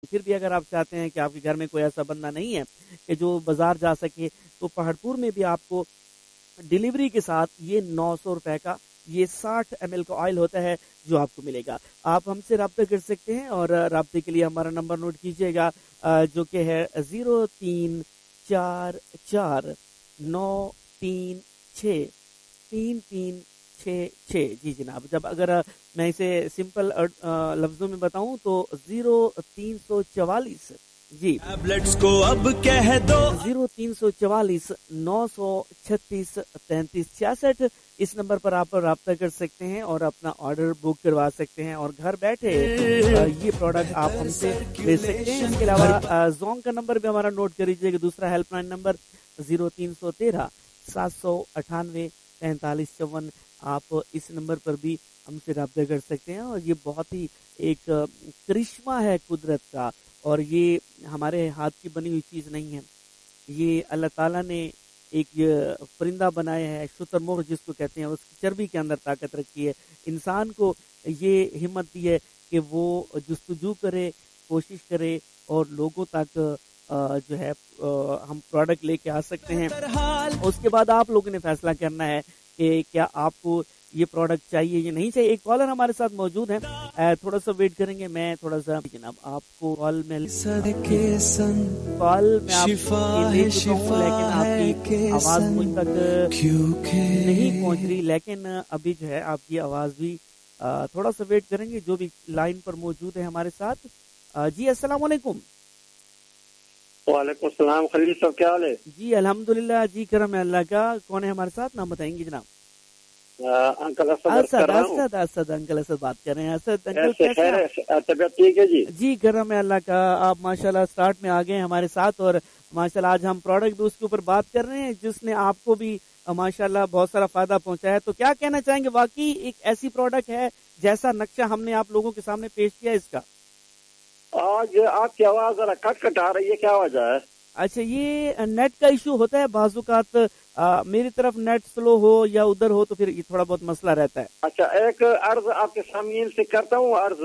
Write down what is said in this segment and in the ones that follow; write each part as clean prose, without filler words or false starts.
پھر بھی اگر آپ چاہتے ہیں کہ آپ کے گھر میں کوئی ایسا بندہ نہیں ہے کہ جو بازار جا سکے، تو پہاڑپور میں بھی آپ کو ڈیلیوری کے ساتھ یہ 900 روپے کا یہ 60 ml کا آئل ہوتا ہے جو آپ کو ملے گا۔ آپ ہم سے رابطہ کر سکتے ہیں، اور رابطے کے لیے ہمارا نمبر نوٹ کیجیے گا، جو کہ ہے 034493363366۔ جی جناب، جب اگر میں اسے سمپل لفظوں میں بتاؤں تو 0344 جی ٹیبلٹس کو اب کہہ دو 0344 936 3366۔ اس نمبر پر آپ رابطہ کر سکتے ہیں اور اپنا آرڈر بک کروا سکتے ہیں، اور گھر بیٹھے یہ پروڈکٹ آپ ہم سے لے سکتے ہیں۔ اس کے علاوہ زونگ کا نمبر بھی ہمارا نوٹ کر لیجیے گا، دوسرا ہیلپ لائن نمبر 0313 798 4554۔ آپ اس نمبر پر بھی ہم سے رابطہ کر سکتے ہیں، اور یہ بہت ہی ایک کرشمہ ہے قدرت کا، اور یہ ہمارے ہاتھ کی بنی ہوئی چیز نہیں ہے، یہ اللہ تعالیٰ نے ایک پرندہ بنایا ہے، شتر مرغ جس کو کہتے ہیں، اس کی چربی کے اندر طاقت رکھی ہے، انسان کو یہ ہمت دی ہے کہ وہ جستجو کرے، کوشش کرے، اور لوگوں تک جو ہے ہم پروڈکٹ لے کے آ سکتے ہیں۔ اس کے بعد آپ لوگوں نے فیصلہ کرنا ہے کہ کیا آپ کو یہ پروڈکٹ چاہیے یا نہیں چاہیے۔ ایک کالر ہمارے ساتھ موجود ہے، تھوڑا سا ویٹ کریں گے، میں تھوڑا سا جناب آپ کو کال میں آپ لے چکا ہوں، لیکن آپ کی آواز مجھ تک نہیں پہنچ رہی، لیکن ابھی جو ہے آپ کی آواز بھی تھوڑا سا ویٹ کریں گے، جو بھی لائن پر موجود ہے ہمارے ساتھ۔ جی السلام علیکم۔ وعلیکم السلام خلیل صاحب، کیا حال ہے؟ جی الحمدللہ، جی کرم ہے اللہ کا۔ کون ہے ہمارے ساتھ، نام بتائیں گے جناب؟ انکل اسد انکل اسد بات کر رہے ہیں۔ اسد انکل کیسے ہیں؟ طبیعت ٹھیک ہے جی؟ جی کرم ہے اللہ کا، آپ ماشاءاللہ سٹارٹ میں آ گئے ہمارے ساتھ، اور ماشاءاللہ آج ہم پروڈکٹ بھی اس کے اوپر بات کر رہے ہیں جس نے آپ کو بھی ماشاءاللہ بہت سارا فائدہ پہنچایا ہے۔ تو کیا کہنا چاہیں گے، واقعی ایک ایسی پروڈکٹ ہے جیسا نقشہ ہم نے آپ لوگوں کے سامنے پیش کیا اس کا؟ آج آپ کی آواز ذرا کٹ آ رہی ہے، کیا وجہ ہے؟ اچھا، یہ نیٹ کا ایشو ہوتا ہے بعض اوقات، میری طرف نیٹ سلو ہو یا ادھر ہو تو پھر یہ تھوڑا بہت مسئلہ رہتا ہے۔ اچھا، ایک عرض آپ کے سامعین سے کرتا ہوں، عرض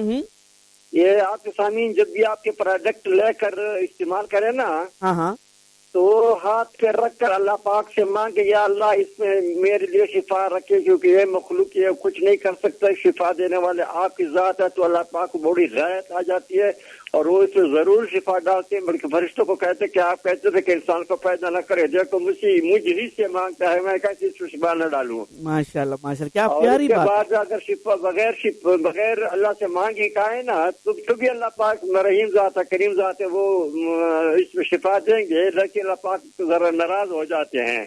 یہ آپ کے سامعین جب بھی آپ کے پروڈکٹ لے کر استعمال کریں نا، ہاں تو ہاتھ پہ رکھ کر اللہ پاک سے مانگے، یا اللہ اس میں میرے لیے شفا رکھے، کیونکہ یہ مخلوق یہ کچھ نہیں کر سکتا، شفا دینے والے آپ کی ذات ہے۔ تو اللہ پاک کو بڑی غیرت آ جاتی ہے، اور وہ اس میں ضرور شفا ڈالتے ہیں، بلکہ فرشتوں کو کہتے ہیں کہ آپ کہتے تھے کہ انسان کو پیدا نہ کرے، دیکھو مجھ ہی سے مانگتا ہے، میں کیسے اس کو شفا نہ ڈالوں۔ ماشاءاللہ ماشاءاللہ، کیا پیاری بات۔ اور اس کے بعد اگر شفا بغیر اللہ سے مانگے کہے نا، تو بھی اللہ پاک رحیم ذات ہے، کریم ذات ہے، وہ اس میں شفا دیں گے، لیکن اللہ پاک ذرا ناراض ہو جاتے ہیں۔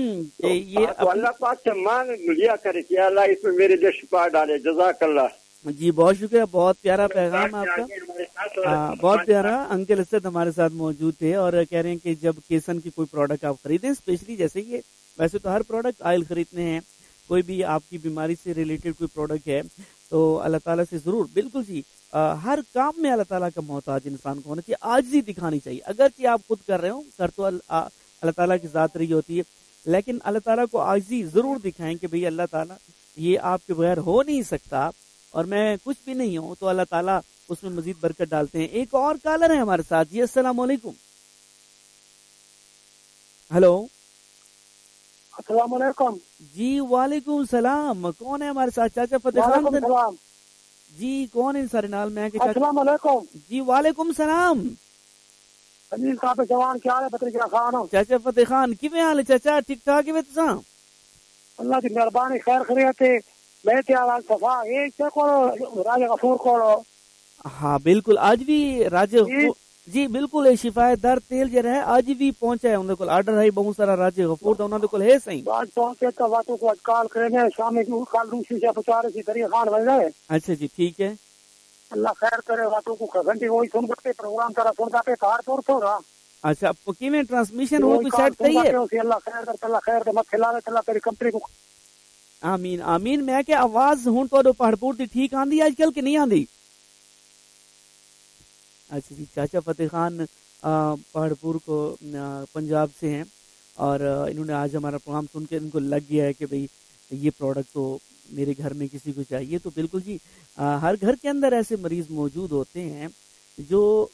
تو اللہ پاک سے مانگ لیا کرے کہ اللہ اس میں میرے لیے شفا ڈالے۔ جزاک اللہ۔ جی بہت شکریہ، بہت پیارا پیغام آپ کا، بہت پیارا۔ انکل اسد ہمارے ساتھ موجود تھے اور کہہ رہے ہیں کہ جب کیسن کی کوئی پروڈکٹ آپ خریدیں، اسپیشلی جیسے یہ ویسے تو ہر پروڈکٹ آئل خریدنے ہیں، کوئی بھی آپ کی بیماری سے ریلیٹڈ کوئی پروڈکٹ ہے تو اللہ تعالیٰ سے ضرور، بالکل جی، ہر کام میں اللہ تعالیٰ کا محتاج انسان کو ہونا چاہیے، عاجزی دکھانی چاہیے، اگرچہ آپ خود کر رہے ہو، کر تو اللہ تعالیٰ کی ذات رہی ہوتی ہے، لیکن اللہ تعالیٰ کو عاجزی ضرور دکھائیں کہ بھئی اللہ تعالیٰ یہ آپ کے بغیر ہو نہیں سکتا، اور میں کچھ بھی نہیں ہوں، تو اللہ تعالیٰ اس میں مزید برکت ڈالتے ہیں۔ ایک اور کالر ہے ہمارے ساتھ، جی السلام علیکم۔ ہلو، السلام علیکم۔ جی وعلیکم السلام، کون ہے ہمارے ساتھ؟ چاچا فتح خان جی، کون ہے سارے نال میں؟ السلام علیکم جی وعلیکم السلام۔ عزیز صاحب جوان کیا ہے؟ بطری کیا خان ہو؟ چاچا فتح خان کیویں حال ہے چاچا؟ ٹھیک ٹھاک ہے تساں؟ اللہ کی مہربانی، خیر خیریت ہے۔ میں تیار صفا ایک کو راجہ غفور کو۔ ہاں بالکل، آج بھی راجہ جی بالکل شفا در تیل جو ہے آج بھی پہنچا ہے، انہوں کو آرڈر ہے بہت سارا راجہ غفور دا، انہوں کو ہے صحیح آج پہنچے تو باتوں کو کال کرنے شام کو کال روسی سے پچا رہی تھی خان بن جائے۔ اچھا جی ٹھیک ہے، اللہ خیر کرے، باتوں کو گھنٹے وہی سن کرتے پروگرام طرح سن کرتے کار طور تو رہا۔ اچھا کیویں ٹرانسمیشن ہو کوئی سیٹ صحیح ہے؟ اللہ خیر کرتا، اللہ خیر دے مت کھلاوے، اللہ تیری کمپنی کو آمین آمین۔ میں کہ آواز ہوں تو پہاڑپور دی ٹھیک آندی آج کل کہ نہیں آندی؟ اچھا جی، چاچا فتح خان پہاڑپور کو پنجاب سے ہیں، اور انہوں نے آج ہمارا پروگرام سن کے ان کو لگ گیا ہے کہ بھئی یہ پروڈکٹ تو میرے گھر میں کسی کو چاہیے۔ تو بالکل جی، ہر گھر کے اندر ایسے مریض موجود ہوتے ہیں جو